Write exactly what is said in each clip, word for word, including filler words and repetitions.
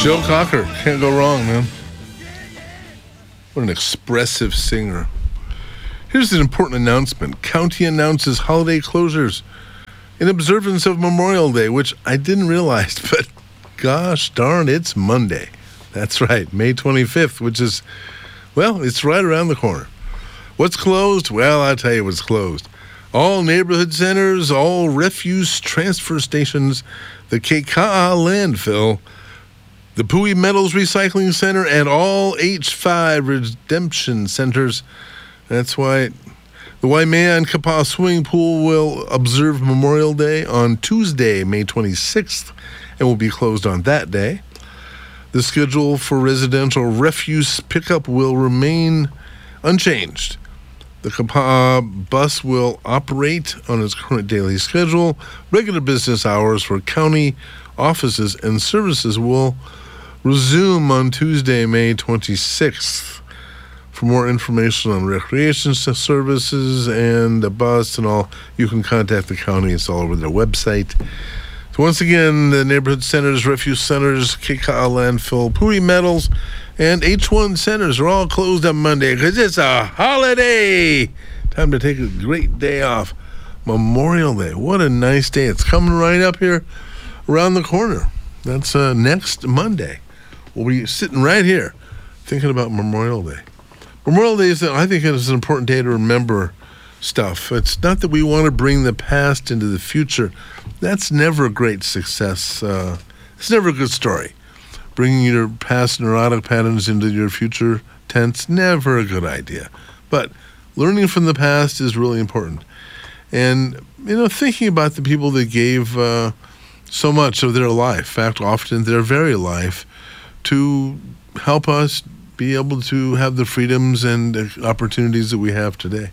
Joe Cocker, can't go wrong, man. What an expressive singer. Here's an important announcement. County announces holiday closures in observance of Memorial Day, which I didn't realize, but gosh darn, it's Monday. That's right, May twenty-fifth, which is, well, it's right around the corner. What's closed? Well, I'll tell you what's closed. All neighborhood centers, all refuse transfer stations, the Keka'a landfill, the Pui Metals Recycling Center, and all H five redemption centers. That's why the Waimea and Kapaa Swimming Pool will observe Memorial Day on Tuesday, May twenty-sixth, and will be closed on that day. The schedule for residential refuse pickup will remain unchanged. The Kapaa bus will operate on its current daily schedule. Regular business hours for county offices and services will resume on Tuesday, May twenty-sixth. For more information on recreation services and the bus and all, you can contact the county. It's all over their website. So once again, the neighborhood centers, refuse centers, Keka'a landfill, Pui Metals, and H one centers are all closed on Monday because it's a holiday. Time to take a great day off. Memorial Day. What a nice day. It's coming right up here around the corner. That's uh, next Monday. We'll be sitting right here thinking about Memorial Day. Memorial Day is, I think, is an important day to remember stuff. It's not that we want to bring the past into the future. That's never a great success. Uh, it's never a good story. Bringing your past neurotic patterns into your future tense, never a good idea. But learning from the past is really important. And, you know, thinking about the people that gave uh, so much of their life, in fact, often their very life, to help us be able to have the freedoms and opportunities that we have today.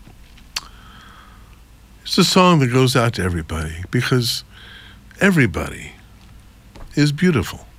It's a song that goes out to everybody because everybody is beautiful.